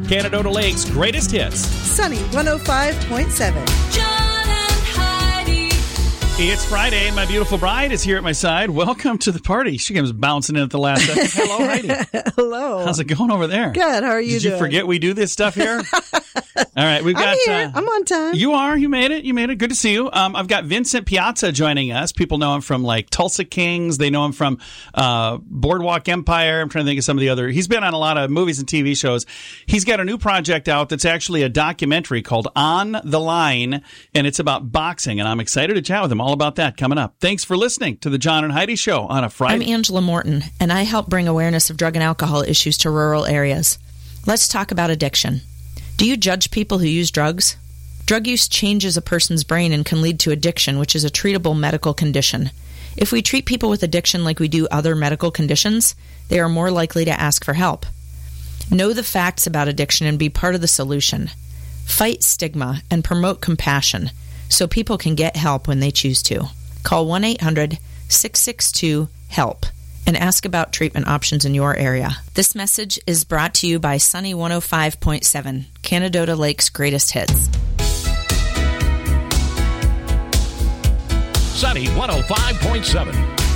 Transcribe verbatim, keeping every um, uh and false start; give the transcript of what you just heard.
Canadota Lake's greatest hits. Sunny one oh five point seven. It's Friday, and my beautiful bride is here at my side. Welcome to the party. She comes bouncing in at the last second. Hello, Heidi. Hello. How's it going over there? Good. How are you Did doing? you forget we do this stuff here? All right, we've got. I'm here. Uh, I'm on time. You are. You made it. You made it. Good to see you. Um, I've got Vincent Piazza joining us. People know him from like Tulsa Kings. They know him from uh, Boardwalk Empire. I'm trying to think of some of the other. He's been on a lot of movies and T V shows. He's got a new project out that's actually a documentary called On the Line, and it's about boxing. And I'm excited to chat with him all about that coming up. Thanks for listening to the John and Heidi Show on a Friday. I'm Angela Morton, and I help bring awareness of drug and alcohol issues to rural areas. Let's talk about addiction. Do you judge people who use drugs? Drug use changes a person's brain and can lead to addiction, which is a treatable medical condition. If we treat people with addiction like we do other medical conditions, they are more likely to ask for help. Know the facts about addiction and be part of the solution. Fight stigma and promote compassion so people can get help when they choose to. Call one eight hundred six six two HELP and ask about treatment options in your area. This message is brought to you by Sunny one oh five point seven, Canadota Lake's greatest hits. Sunny one oh five point seven.